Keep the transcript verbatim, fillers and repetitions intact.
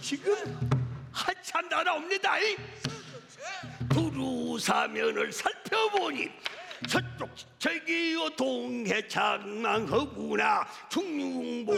지금 한참 날아옵니다. 두루사면을 살펴보니 서쪽 저기요 동해 장망허구나 중궁봉